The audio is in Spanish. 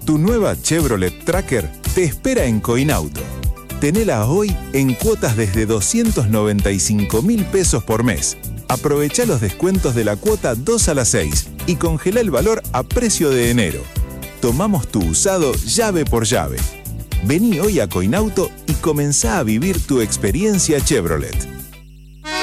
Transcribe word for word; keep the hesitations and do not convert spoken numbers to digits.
Tu nueva Chevrolet Tracker te espera en Coinauto. Tenela hoy en cuotas desde doscientos noventa y cinco mil pesos por mes. Aprovecha los descuentos de la cuota dos a las seis y congela el valor a precio de enero. Tomamos tu usado llave por llave. Vení hoy a Coinauto y comenzá a vivir tu experiencia Chevrolet.